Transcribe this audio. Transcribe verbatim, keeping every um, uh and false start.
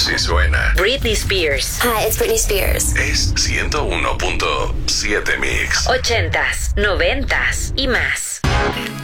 Así suena Britney Spears. Hi, it's Britney Spears. Es ciento uno punto siete Mix. Ochentas, noventas y más.